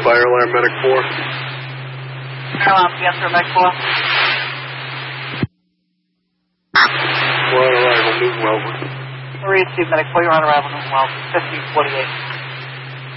Fire alarm, medic 4. Fire alarm, yes, sir, medic 4. We're on arrival, Newton Wells. Read, medic 4, you're on arrival, Newton Wells, 1548.